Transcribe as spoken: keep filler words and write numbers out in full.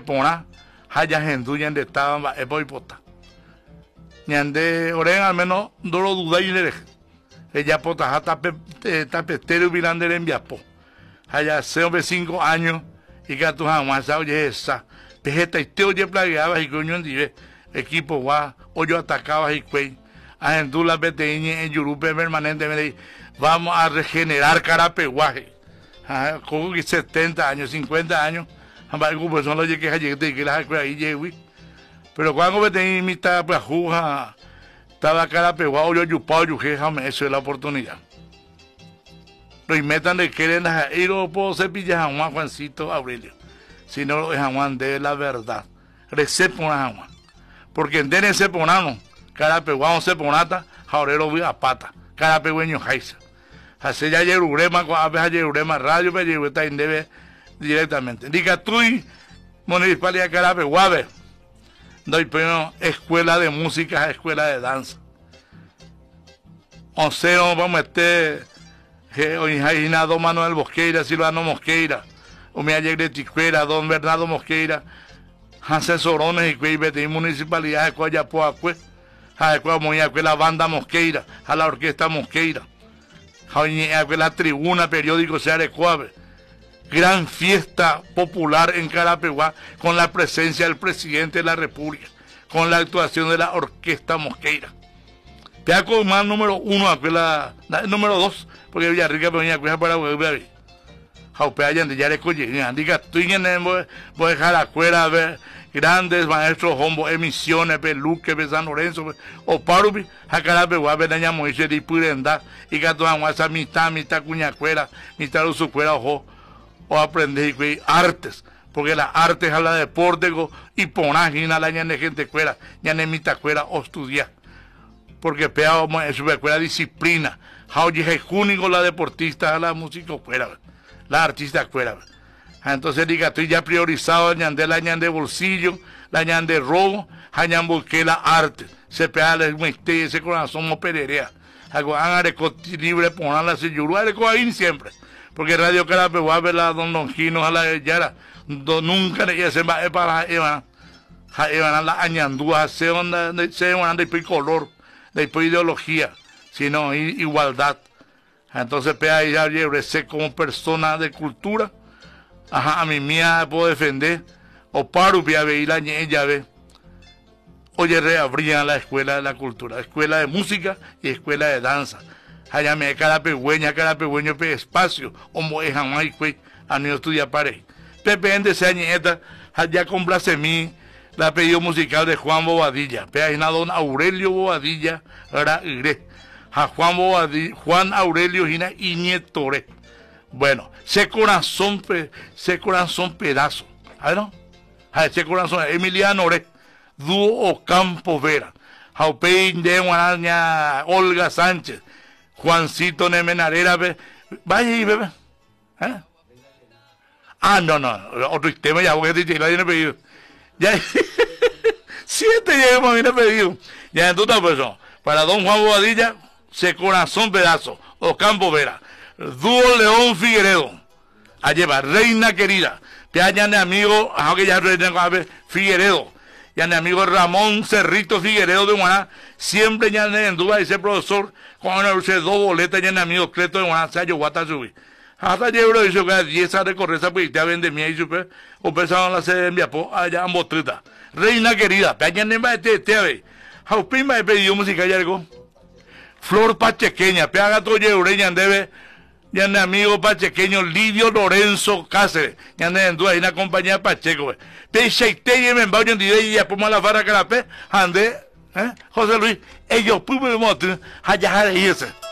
porá, haya gente ñande estaba epo hipota. Ñande oren al menos no lo dudáis de ella pota hasta tapestero bilander en viapo. Haya hace cinco años y que tu jamás oye esa. Pejeta y te oye plagueaba y coño en dive equipo gua o yo atacaba y cuey. A gente la beteña en Yurupe permanentemente vamos a regenerar Carapeguaje. Como que setenta años, cincuenta años. Pues son los que hay que las ahí llegué. Pero cuando me tenía mitad pues juja estaba Carapeguaje yo yupao yo que eso es la oportunidad. Los metan de querer y no puedo cepillar a Juan Juancito Aurelio. Si no es Juan de la verdad. Recep a Juan. Porque en Dene se ponano, Carapeguaje se ponata, Jaurero vi a pata, Carapegueño jaisa. Así ya Yerurema, a veces Yerurema radio, pero Yerurema está en debe directamente. Diga tú y Municipalidad Carapeguaje, doy primero escuela de música, escuela de danza. O sea, vamos a meter, hoy hay Don Manuel Mosqueira, Silvano Mosqueira, o mi alegre Ticuera, Don Bernardo Mosqueira, asesorones y que vete municipalidad de Coyapoacue, a la banda Mosqueira, a la orquesta Mosqueira. La tribuna periódico se adecuabe. Gran fiesta popular en Carapeguá con la presencia del presidente de la República, con la actuación de la orquesta Mosqueira. Peaco más número uno, la, la, número dos, porque Villarrica venía a cuidar para volver. Jaupea ya ya le coye, diga tú y voy a dejar afuera a ver grandes maestros hombo, emisiones, peluque, San Lorenzo, o parubi, a Carapeguá, Bedaña Moisés, y Purenda, y que toda esa mitad, mitad cuñacuera, mitad usucuera, ojo, o aprender artes, porque la arte es la deporte, y ponagina la ñane gente cuera, ñane mitad cuera, o estudiar, porque pea en su escuela disciplina, jauji júnico la deportista, la música cuera, la artista cuera. Entonces diga, estoy ya priorizado ñande la ñande bolsillo, la ñande robo, hañan busqué la arte, se pega el mueste, ese corazón mo pererea. Hago areco libre poner la seyuru, areco ahí siempre. Porque Radio Carapeguá ve la don Longino a la de Yara, nunca le se va para Evan, Evan la añandúa, se onda, se van de color, de ideología, sino igualdad. Entonces pega ya lleve como persona de cultura. Ajá, a mi mía puedo defender, o paro pia ve y la ella ve. Oye, reabrían la escuela de la cultura, escuela de música y escuela de danza. Allá me Carapegüeña, Carapegüeño pe espacio, o moe jamás y a no estudiar pare. Pepe en ese añeta, allá complace mí, la apellido musical de Juan Bobadilla, pe ahí don Aurelio Bobadilla, era iré. A Juan Bobadilla, Juan Aurelio Gina Iñetore. Bueno, ese corazón, ese corazón pedazo, ¿ah, no? Ese corazón, Emiliano Ore, Dúo Ocampo Vera, Jaupein de Guaraña, Olga Sánchez, Juancito Nemenarera, vaya y bebé, ¿eh? Ah, no, no, otro tema ya, porque te viene pedido. Ya, siete ya me viene pedido. Ya, entonces, pues, para don Juan Bobadilla, ese corazón pedazo, Ocampo Vera. Dúo León Figueredo, a llevar Reina Querida, que hayan de amigo, aunque ya Reina Figueredo, ya de amigo Ramón Cerrito Figueredo de Guaná, siempre ya en duda ese profesor, cuando no dos boletas ya de amigo Cleto de Guaná, se ha llevado a subir. Hasta llevo dice que a diez a recorrer esa política vende mía y super, o pensaban la sede en Viapó, allá en Botrita. Reina Querida, que hayan de este, este, a ver, Jaupima he pedido música y algo. Flor Pachequeña, pega todo lleureña debe. Ya de amigo pachequeño Lidio Lorenzo Cáceres, ya de duda hay una compañía de Pacheco, Pecheite y me embauño en y ya pongo la fara carapé, ande, ¿eh? José Luis, ellos, pues, allá de irse.